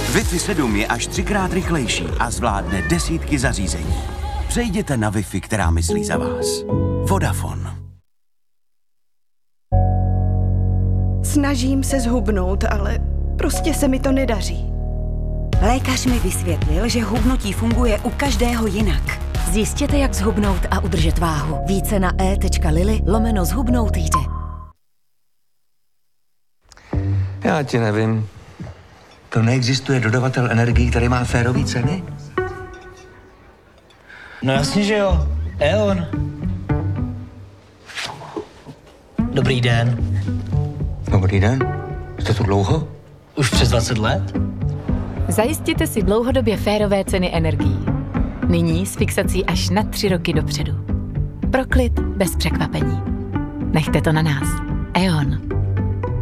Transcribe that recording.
Wi-Fi 7 je až 3x rychlejší a zvládne desítky zařízení. Přejděte na Wi-Fi, která myslí za vás. Vodafone. Snažím se zhubnout, ale prostě se mi to nedaří. Lékař mi vysvětlil, že hubnutí funguje u každého jinak. Zjistěte, jak zhubnout a udržet váhu. Více na e.lili/zhubnout jde. Já ti nevím. To neexistuje dodavatel energií, který má férový ceny? No jasně, že jo. E.ON. Dobrý den. Dobrý den. Jste tu dlouho? Už přes 20 let? Zajistěte si dlouhodobě férové ceny energií. Nyní s fixací až na 3 roky dopředu. Pro klid bez překvapení. Nechte to na nás. E.ON.